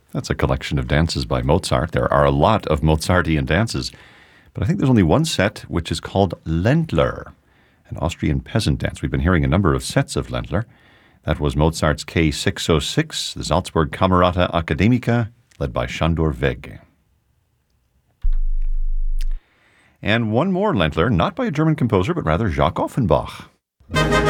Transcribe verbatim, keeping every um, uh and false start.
That's a collection of dances by Mozart. There are a lot of Mozartian dances, but I think there's only one set which is called Ländler, an Austrian peasant dance. We've been hearing a number of sets of Ländler. That was Mozart's K six oh six, the Salzburg Camerata Academica, led by Sándor Veg. And one more Ländler, not by a German composer, but rather Jacques Offenbach.